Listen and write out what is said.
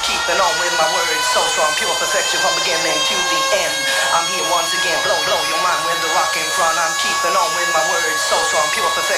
keeping on with my words so strong, pure perfection from beginning to the end. I'm here once again, blow your mind with the rock in front. I'm keeping on with my words so strong, pure perfection